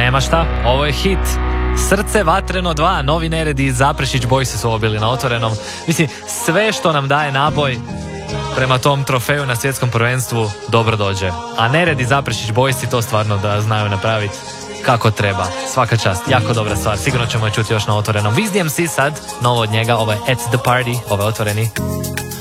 nema šta, ovo je hit. Srce vatreno 2, Novi Nered i Zaprešić Boysi su ovo bili na Otvorenom. Mislim, sve što nam daje naboj prema tom trofeju na svjetskom prvenstvu dobro dođe. A Nered i Zaprešić Boysi to stvarno da znaju napraviti kako treba. Svaka čast, jako dobra stvar. Sigurno ćemo je čuti još na Otvorenom. Viz DMC sad, novo od njega, ovo je At The Party, ovo je Otvoreni.